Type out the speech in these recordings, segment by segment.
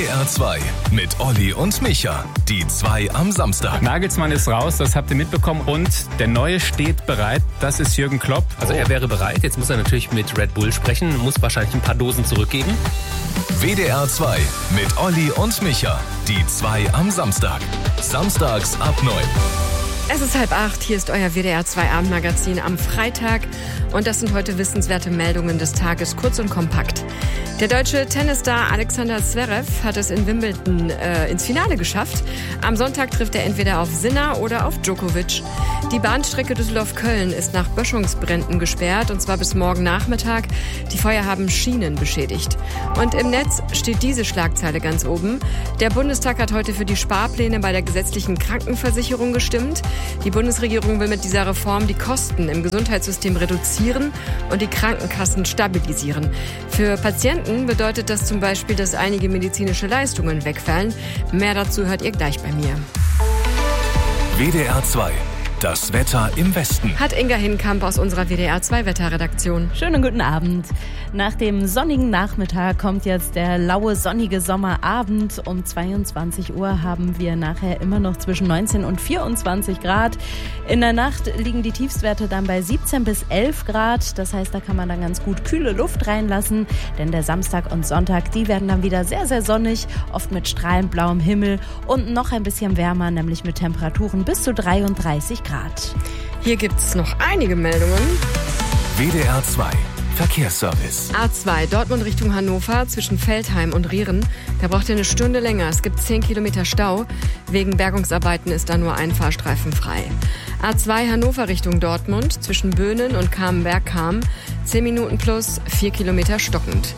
WDR 2 mit Olli und Micha. Die 2 am Samstag. Nagelsmann ist raus, das habt ihr mitbekommen. Und der Neue steht bereit. Das ist Jürgen Klopp. Also er wäre bereit. Jetzt muss er natürlich mit Red Bull sprechen. Muss wahrscheinlich ein paar Dosen zurückgeben. WDR 2 mit Olli und Micha. Die 2 am Samstag. Samstags ab 9. Es ist 7:30, hier ist euer WDR 2 Abendmagazin am Freitag. Und das sind heute wissenswerte Meldungen des Tages, kurz und kompakt. Der deutsche Tennisstar Alexander Zverev hat es in Wimbledon ins Finale geschafft. Am Sonntag trifft er entweder auf Sinner oder auf Djokovic. Die Bahnstrecke Düsseldorf-Köln ist nach Böschungsbränden gesperrt, und zwar bis morgen Nachmittag. Die Feuer haben Schienen beschädigt. Und im Netz steht diese Schlagzeile ganz oben. Der Bundestag hat heute für die Sparpläne bei der gesetzlichen Krankenversicherung gestimmt. Die Bundesregierung will mit dieser Reform die Kosten im Gesundheitssystem reduzieren und die Krankenkassen stabilisieren. Für Patienten bedeutet das zum Beispiel, dass einige medizinische Leistungen wegfallen. Mehr dazu hört ihr gleich bei mir. WDR 2. Das Wetter im Westen. Hat Inga Hinkamp aus unserer WDR 2 Wetterredaktion. Schönen guten Abend. Nach dem sonnigen Nachmittag kommt jetzt der laue, sonnige Sommerabend. Um 22 Uhr haben wir nachher immer noch zwischen 19 und 24 Grad. In der Nacht liegen die Tiefstwerte dann bei 17 bis 11 Grad. Das heißt, da kann man dann ganz gut kühle Luft reinlassen. Denn der Samstag und Sonntag, die werden dann wieder sehr, sehr sonnig. Oft mit strahlend blauem Himmel und noch ein bisschen wärmer, nämlich mit Temperaturen bis zu 33 Grad. Hier gibt's noch einige Meldungen. WDR 2 Verkehrsservice. A2 Dortmund Richtung Hannover zwischen Veltheim und Rieren. Da braucht ihr eine Stunde länger. Es gibt 10 Kilometer Stau. Wegen Bergungsarbeiten ist da nur ein Fahrstreifen frei. A2 Hannover Richtung Dortmund zwischen Böhnen und Kamenberg-Kam. 10 Minuten plus, 4 Kilometer stockend.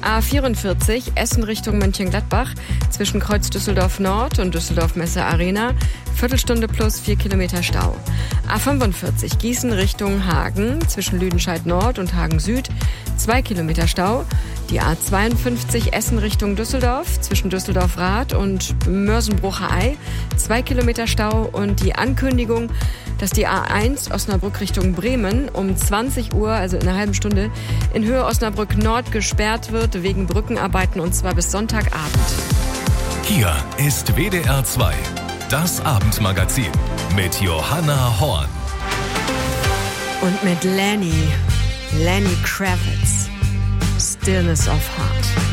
A44 Essen Richtung Mönchengladbach zwischen Kreuz Düsseldorf Nord und Düsseldorf Messe Arena. Viertelstunde plus, 4 Kilometer Stau. A45 Gießen Richtung Hagen zwischen Lüdenscheid Nord und Hagen Süd. 2 Kilometer Stau. Die A52 Essen Richtung Düsseldorf zwischen Düsseldorf-Rath und Mörsenbrucher Ei. 2 Kilometer Stau. Und die Ankündigung, dass die A1 Osnabrück Richtung Bremen um 20 Uhr, also in einer halben Stunde, in Höhe Osnabrück Nord gesperrt wird wegen Brückenarbeiten, und zwar bis Sonntagabend. Hier ist WDR 2. Das Abendmagazin mit Johanna Horn. Und mit Lenny Kravitz. Stillness of Heart.